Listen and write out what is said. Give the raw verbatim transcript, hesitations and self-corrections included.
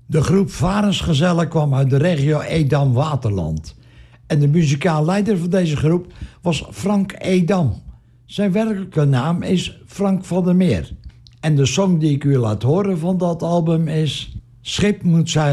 De groep Varensgezellen kwam uit de regio Edam-Waterland. En de muzikaal leider van deze groep was Frank Edam. Zijn werkelijke naam is Frank van der Meer. En de song die ik u laat horen van dat album is Schip moet zeilen.